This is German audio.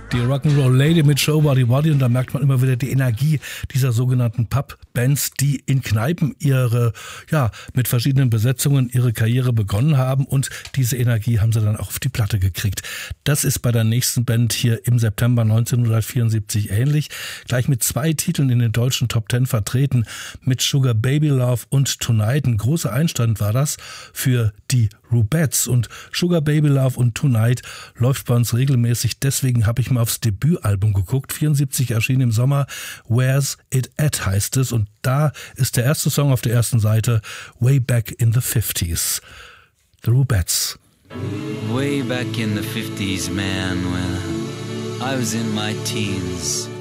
Die Rock'n'Roll Lady mit Show Body Body, und da merkt man immer wieder die Energie dieser sogenannten Pub-Bands, die in Kneipen mit verschiedenen Besetzungen ihre Karriere begonnen haben, und diese Energie haben sie dann auch auf die Platte gekriegt. Das ist bei der nächsten Band hier im September 1974 ähnlich. Gleich mit 2 Titeln in den deutschen Top 10 vertreten, mit Sugar Baby Love und Tonight. Ein großer Einstand war das für die Rubettes, und Sugar Baby Love und Tonight läuft bei uns regelmäßig. Deswegen habe ich mal aufs Debütalbum geguckt. 74 erschien im Sommer. Where's It At heißt es, und da ist der erste Song auf der ersten Seite, Way Back in the 50s. The Rubettes. Way back in the 50s, man, when I was in my teens.